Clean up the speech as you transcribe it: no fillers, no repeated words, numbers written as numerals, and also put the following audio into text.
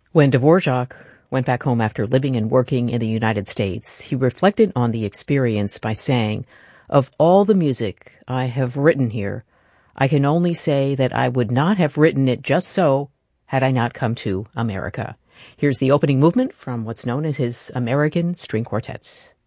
When Dvorak went back home after living and working in the United States, he reflected on the experience by saying, "Of all the music I have written here, I can only say that I would not have written it just so had I not come to America." Here's the opening movement from what's known as his American String Quartets.